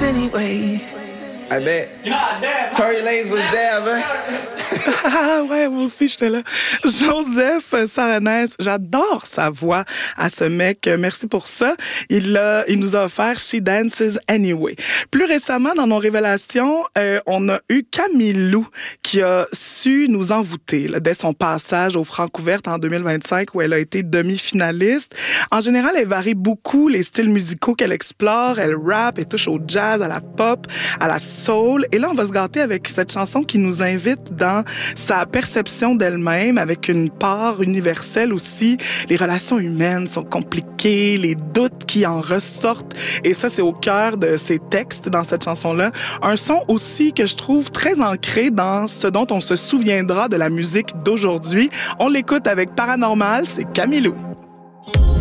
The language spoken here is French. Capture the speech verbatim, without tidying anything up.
anyway. I bet. Tory Lanez was there, man. Ah ouais, moi aussi, j'étais là. Joseph Saronès, j'adore sa voix à ce mec. Merci pour ça. Il, a, il nous a offert She Dances Anyway. Plus récemment, dans nos révélations, euh, on a eu Camille Lou qui a su nous envoûter là, dès son passage au Francouverte en deux mille vingt-cinq où elle a été demi-finaliste. En général, elle varie beaucoup les styles musicaux qu'elle explore. Elle rappe, elle touche au jazz, à la pop, à la soul. Et là, on va se gâter avec cette chanson qui nous invite dans sa perception d'elle-même, avec une part universelle aussi. Les relations humaines sont compliquées, les doutes qui en ressortent. Et ça, c'est au cœur de ses textes dans cette chanson-là. Un son aussi que je trouve très ancré dans ce dont on se souviendra de la musique d'aujourd'hui. On l'écoute avec Paranormal, c'est Camille Lou.